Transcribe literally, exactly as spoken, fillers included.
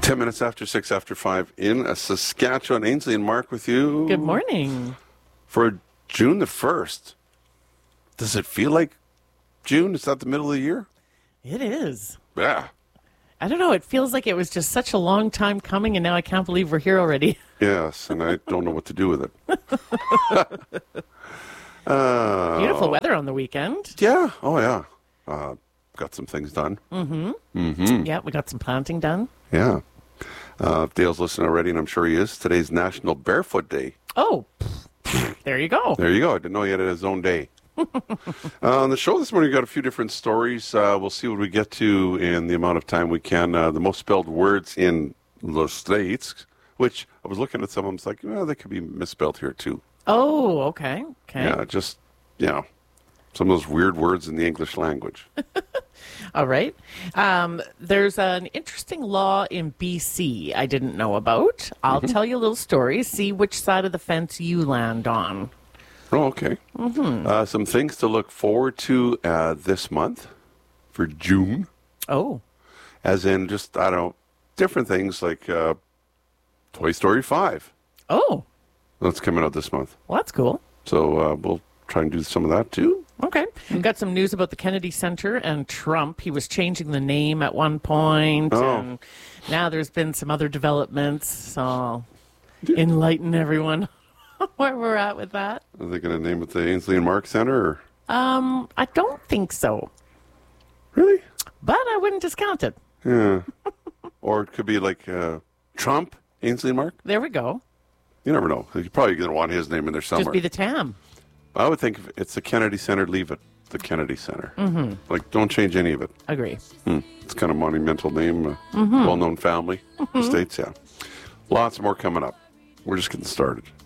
Ten minutes after six after five in Saskatchewan. Ainsley and Mark with you. Good morning. For June the first. Does it feel like June? Is that the middle of the year? It is. Yeah. I don't know. It feels like it was just such a long time coming, and now I can't believe we're here already. Yes, and I don't know what to do with it. uh, Beautiful weather on the weekend. Yeah. Oh, yeah. Uh, got some things done. Mm-hmm. Mm-hmm. Yeah, we got some planting done. Yeah. Uh, if Dale's listening already, and I'm sure he is, today's National Barefoot Day. Oh, there you go. There you go. I didn't know he had his own day. uh, on the show this morning, we got a few different stories. Uh, we'll see what we get to in the amount of time we can. Uh, the most spelled words in the States, which I was looking at some of them, it's like, well, they could be misspelled here too. Oh, okay. Okay. Yeah, just, you know, some of those weird words in the English language. All right. Um, there's an interesting law in B C I didn't know about. I'll mm-hmm. tell you a little story. See which side of the fence you land on. Oh, okay. Mm-hmm. Uh, some things to look forward to uh, this month for June. Oh. As in just, I don't know, different things like uh, Toy Story five. Oh. That's coming out this month. Well, that's cool. So uh, we'll try and do some of that too. Okay. We've got some news about the Kennedy Center and Trump. He was changing the name at one point. Oh. And now there's been some other developments. So I'll enlighten everyone where we're at with that. Are they going to name it the Ainsley and Mark Center? Or? Um, I don't think so. Really? But I wouldn't discount it. Yeah. Or it could be like uh, Trump, Ainsley and Mark. There we go. You never know. You're probably going to want his name in there somewhere. Just be the T A M. I would think if it's the Kennedy Center, leave it the Kennedy Center. Mm-hmm. Like, don't change any of it. Agree. Hmm. It's kind of monumental name, uh, mm-hmm. well-known family, mm-hmm. States, yeah. Lots more coming up. We're just getting started.